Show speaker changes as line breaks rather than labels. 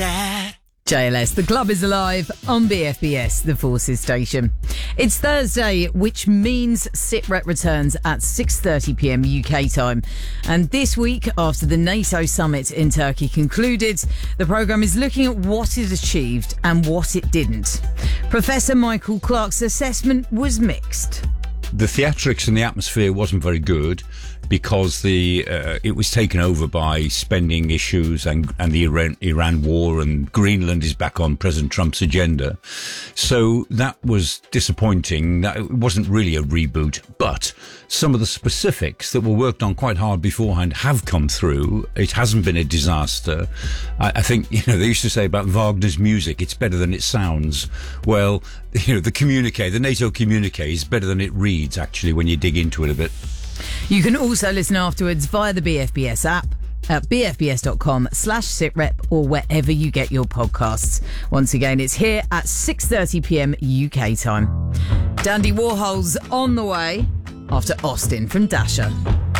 that.
JLS, the club is alive on BFBS, the Forces station. It's Thursday, which means SITREP returns at 6:30pm UK time. And this week, after the NATO summit in Turkey concluded, the programme is looking at what it achieved and what it didn't. Professor Michael Clark's assessment was mixed.
The theatrics and the atmosphere wasn't very good because it was taken over by spending issues and the Iran war, and Greenland is back on President Trump's agenda. So that was disappointing. It wasn't really a reboot, but some of the specifics that were worked on quite hard beforehand have come through. It hasn't been a disaster. I think, they used to say about Wagner's music, it's better than it sounds. Well, the NATO communique is better than it reads, actually, when you dig into it a bit.
You can also listen afterwards via the BFBS app at bfbs.com/sitrep or wherever you get your podcasts. Once again, it's here at 6:30pm UK time. Dandy Warhol's on the way after Austin from Dasher.